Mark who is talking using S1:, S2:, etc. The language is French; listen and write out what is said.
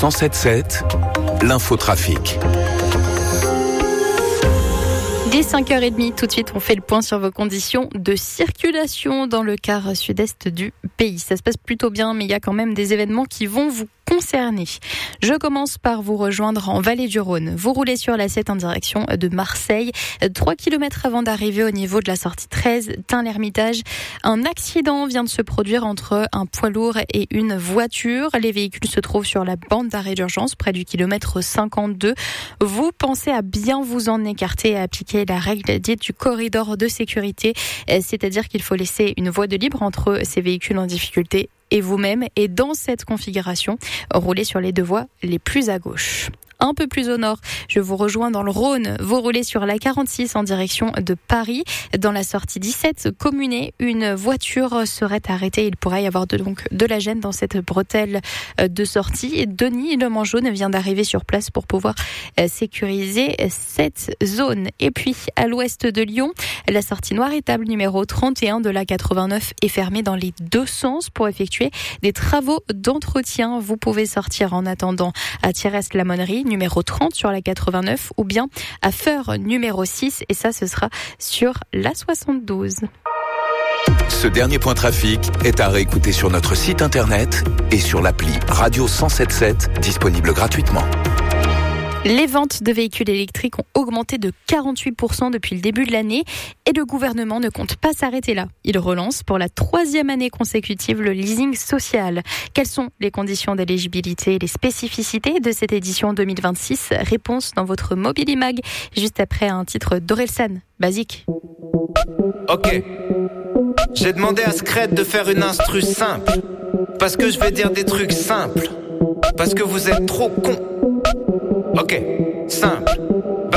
S1: 107.7, l'infotrafic.
S2: Dès 5h30, tout de suite, on fait le point sur vos conditions de circulation dans le quart sud-est du pays. Ça se passe plutôt bien, mais il y a quand même des événements qui vont vous concerner. Je commence par vous rejoindre en Vallée du Rhône. Vous roulez sur la 7 en direction de Marseille. 3 km avant d'arriver au niveau de la sortie 13, Tain-l'Hermitage. Un accident vient de se produire entre un poids lourd et une voiture. Les véhicules se trouvent sur la bande d'arrêt d'urgence, près du kilomètre 52. Vous pensez à bien vous en écarter et à appliquer la règle dite du corridor de sécurité. C'est-à-dire qu'il faut laisser une voie de libre entre ces véhicules en difficulté et vous-même. Et dans cette configuration, roulez sur les deux voies les plus à gauche. Un peu plus au nord, je vous rejoins dans le Rhône. Vous roulez sur la 46 en direction de Paris. Dans la sortie 17, Communet, une voiture serait arrêtée. Il pourrait y avoir de la gêne dans cette bretelle de sortie. Et Denis Le Mangeaune vient d'arriver sur place pour pouvoir sécuriser cette zone. Et puis, à l'ouest de Lyon, la sortie Noir-Étable numéro 31 de la 89 est fermée dans les deux sens pour effectuer des travaux d'entretien. Vous pouvez sortir en attendant à Thierrest-la-Monnerie, numéro 30 sur la 89, ou bien à Feur numéro 6, et ça ce sera sur la 72.
S1: Ce dernier point trafic est à réécouter sur notre site internet et sur l'appli Radio 107.7, disponible gratuitement.
S2: Les ventes de véhicules électriques ont augmenté de 48% depuis le début de l'année et le gouvernement ne compte pas s'arrêter là. Il relance pour la 3e année consécutive le leasing social. Quelles sont les conditions d'éligibilité et les spécificités de cette édition 2026 ? Réponse dans votre Mobilimag, juste après un titre d'Orelsan, Basique.
S3: Ok. J'ai demandé à Scred de faire une instru simple. Parce que je vais dire des trucs simples. Parce que vous êtes trop cons. Ok, simple.